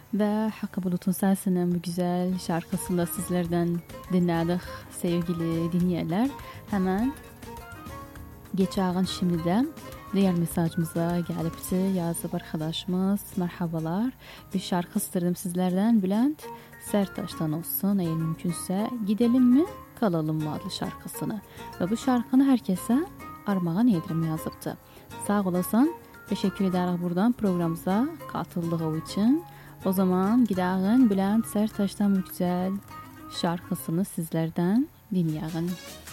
Ve Hakkı Bulut'un Sesinin bu güzel şarkısını da sizlerden dinledik sevgili dinleyenler. Hemen geçen şimdi de diğer mesajımıza gelipti. Yazdı arkadaşımız. Merhabalar. Bir şarkı istedim sizlerden. Bülent Serttaş'tan olsun. Eğer mümkünse Gidelim mi Kalalım mı adlı şarkısını. Ve bu şarkını herkese armağan ederim yazıptı. Sağ olasın. Teşekkür ederim buradan programımıza katıldığı için. O zaman gidelim Bülent Serttaş'tan bu güzel şarkısını sizlerden dinleyelim.